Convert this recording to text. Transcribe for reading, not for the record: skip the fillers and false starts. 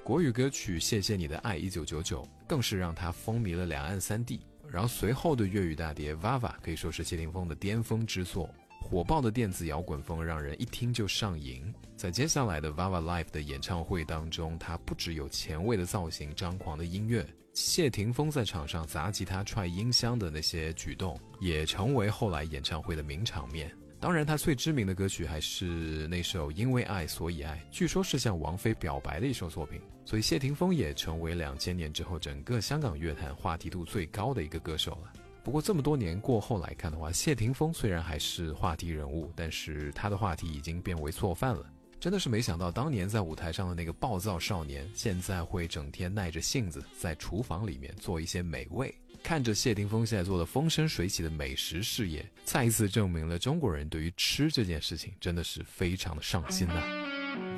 国语歌曲《谢谢你的爱1999》更是让他风靡了两岸三地，然后随后的粤语大碟《娃娃》可以说是谢霆锋的巅峰之作，火爆的电子摇滚风让人一听就上瘾。在接下来的 VAVA Live 的演唱会当中，他不只有前卫的造型、张狂的音乐，谢霆锋在场上砸吉他、踹音箱的那些举动，也成为后来演唱会的名场面。当然他最知名的歌曲还是那首《因为爱所以爱》，据说是向王菲表白的一首作品，所以谢霆锋也成为2000年之后整个香港乐坛话题度最高的一个歌手了。不过这么多年过后来看的话，谢霆锋虽然还是话题人物，但是他的话题已经变为错饭了。真的是没想到当年在舞台上的那个暴躁少年，现在会整天耐着性子在厨房里面做一些美味。看着谢霆锋现在做的风生水起的美食事业，再一次证明了中国人对于吃这件事情真的是非常的上心啊。